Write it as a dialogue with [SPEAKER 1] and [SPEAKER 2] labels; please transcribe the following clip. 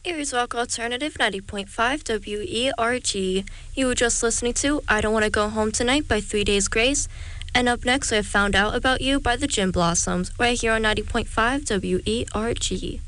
[SPEAKER 1] Eries Rock Alternative 90.5 WERG. You were just listening to I Don't Want to Go Home Tonight by 3 Days Grace. And up next, we have Found Out About You by the Gin Blossoms, right here on 90.5 WERG.